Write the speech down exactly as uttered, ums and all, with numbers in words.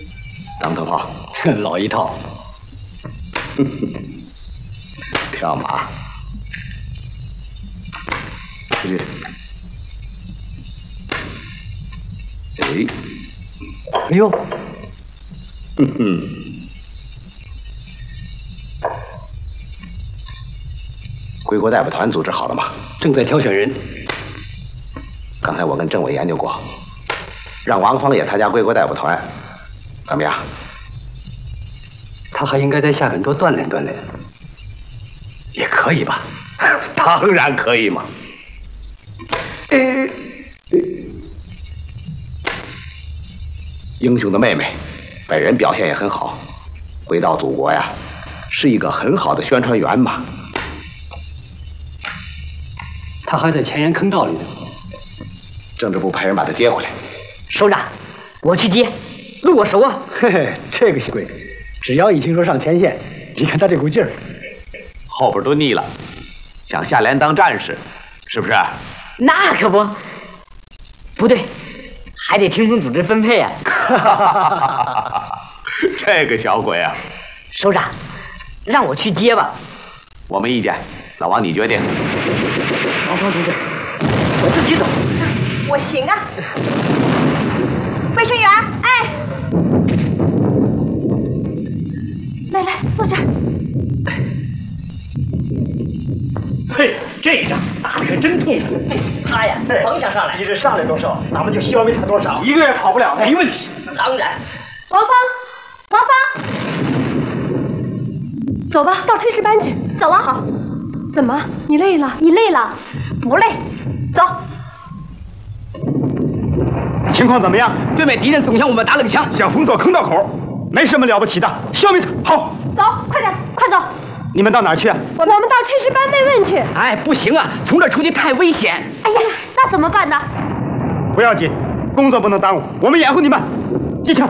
当头炮， 老一套。 跳马，出去。哎， 哎呦， 哼哼。归国代表团组织好了吗？ 正在挑选人。 刚才我跟政委研究过，让王芳也参加归国代表团，怎么样？ 他还应该在下面多锻炼锻炼，也可以吧？ 当然可以嘛。呃，英雄的妹妹，本人表现也很好，回到祖国呀，是一个很好的宣传员嘛。 他还在前沿坑道里呢。 政治部派人把他接回来。 首长，我去接，路我熟啊。 嘿嘿，这个小鬼，只要一听说上前线，你看他这股劲儿， 后边都腻了，想下连当战士，是不是？ 那可不，不对，还得听从组织分配啊。 这个小鬼啊！ 首长，让我去接吧。 我没意见，老王你决定。 王芳同志，我自己走。 我行啊。卫生员，哎，来来，坐这儿。 嘿，这一仗打得可真痛苦。 他呀，甭想上来。 一日上来多少，咱们就消灭他多少。一个月跑不了，没问题。 当然。 王芳，王芳，走吧，到炊事班去。走啊。好。怎么？你累了？你累了？不累。走。 情况怎么样？对面敌人总向我们打冷枪，想封锁坑道口，没什么了不起的，消灭他。好， 走，快点，快走。 你们到哪儿去啊？ 我们到炊事班慰问去。 哎，不行啊，从这儿出去太危险。 哎呀，那怎么办呢？ 不要紧，工作不能耽误，我们掩护你们。机枪。